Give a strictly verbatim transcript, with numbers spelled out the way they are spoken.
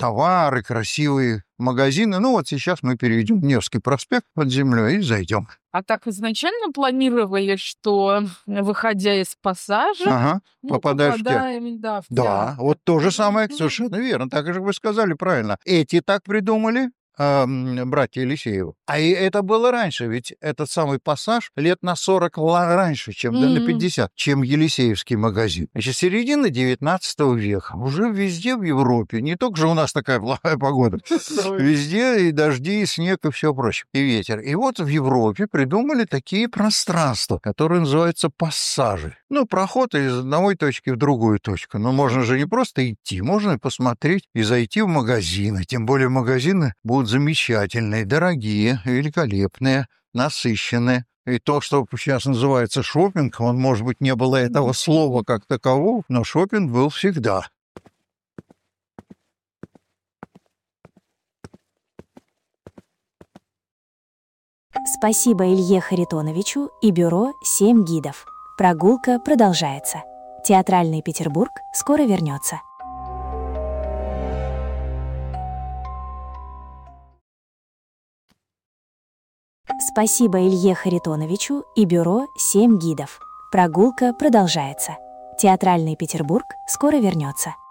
товары, красивые магазины. Ну вот сейчас мы перейдем в Невский проспект под землей и зайдем. А так изначально планировали, что, выходя из пассажа, Ага, мы попадаешь в театр. попадаем, да, в Да, театр. вот то же самое, Мгм. совершенно верно, так же вы сказали правильно. Эти так придумали, а, м, братья Елисеевы. А и это было раньше, ведь этот самый пассаж лет на сорок ла раньше, чем, да на М. пятьдесят, чем Елисеевский магазин. Значит, середина девятнадцатого века. Уже везде в Европе, не только же у нас такая плохая погода, везде и дожди, и снег, и все прочее, и ветер. И вот в Европе придумали такие пространства, которые называются пассажи. Ну, проход из одной точки в другую точку. Но можно же не просто идти, можно и посмотреть, и зайти в магазины. Тем более магазины будут замечательные, дорогие, великолепные, насыщенные. И то, что сейчас называется шопинг, он, может быть, не было этого слова как такового, но шопинг был всегда. Спасибо Илье Харитоновичу и бюро «Семь гидов». Прогулка продолжается. Театральный Петербург скоро вернется. Спасибо Илье Харитоновичу и бюро «Семь гидов». Прогулка продолжается. Театральный Петербург скоро вернется.